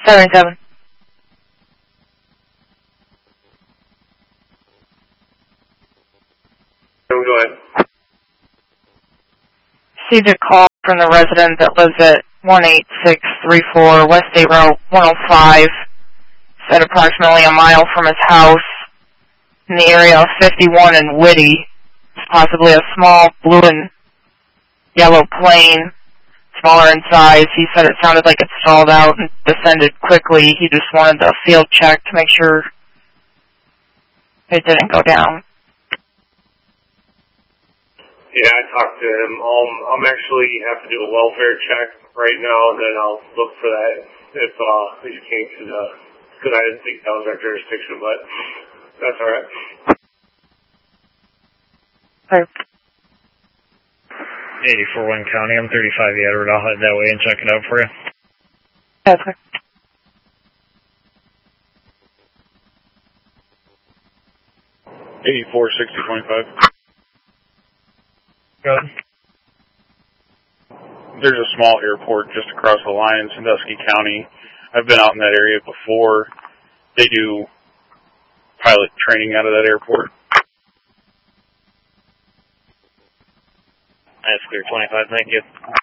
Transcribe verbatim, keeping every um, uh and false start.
seventy-seven. Go ahead. Received a call from the resident that lives at one eight six three four West State Road one oh five. Said approximately a mile from his house in the area of fifty-one and Whitty, possibly a small blue and yellow plane, smaller in size. He said it sounded like it stalled out and descended quickly. He just wanted a field check to make sure it didn't go down. Yeah, I talked to him. Um, I'm actually have to do a welfare check right now, and then I'll look for that if uh, if you can't, because uh, I didn't think that was our jurisdiction, but that's all right. Okay. eighty-four Wayne County, I'm thirty-five Edward. I'll head that way and check it out for you. Okay. eighty-four sixty twenty-five. Go ahead. There's a small airport just across the line in Sandusky County. I've been out in that area before. They do pilot training out of that airport. That's clear, twenty-five, thank you.